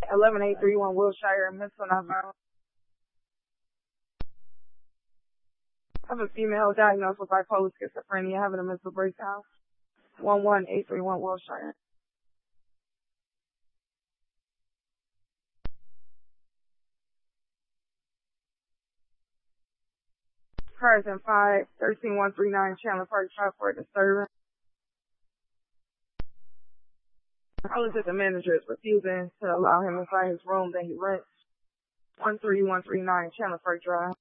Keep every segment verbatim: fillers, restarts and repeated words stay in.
eleven eight three one Wilshire, mental nonviolent. I have a female diagnosed with bipolar schizophrenia having a mental breakdown. one one eight three one Wilshire. Person five, thirteen one three nine Chandler Park Drive for a disturbance. I was at the manager is refusing to allow him inside his room that he rents. one three one three nine Chandler Park Drive.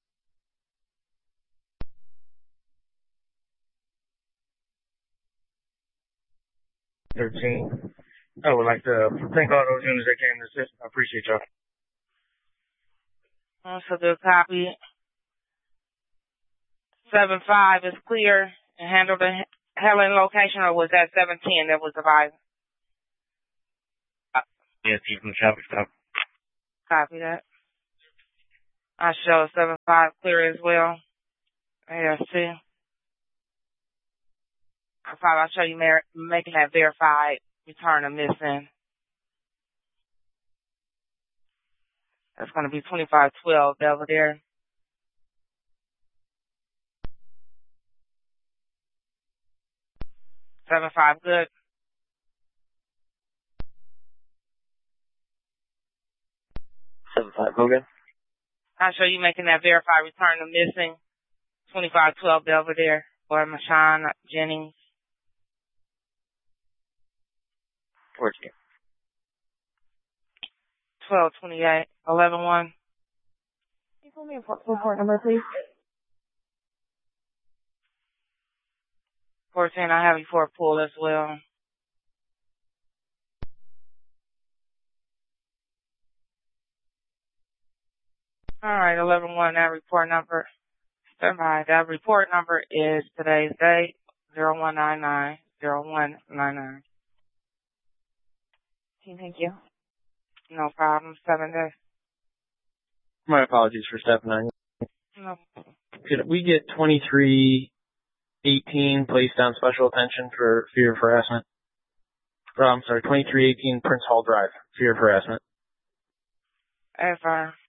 thirteen. I would like to thank all those units that came to assist. I appreciate y'all. That's a good copy. seven five is clear and handled the Helen location, or was that seven ten that was advised? Yes, you from traffic stop. Copy that. I show seven five clear as well. A S T. Five, I'll show you mer- making that verified return of missing. That's going to be twenty-five twelve Belvedere. Seven five, good. Seven five, okay. I'll show you making that verified return of missing. Twenty-five twelve Belvedere or Mashawn Jennings. fourteen. Twelve twenty-eight eleven one. Can you tell me a report number, please? Fourteen. I have you for a pull as well. All right, eleven one. That report number. Stand by. That report number is today's date zero one nine nine zero one nine nine. Thank you. No problem. Seven days. My apologies for stepping on you. No. Could we get twenty-three eighteen placed on special attention for fear of harassment? Oh, I'm sorry, twenty-three eighteen Prince Hall Drive, fear of harassment. F R.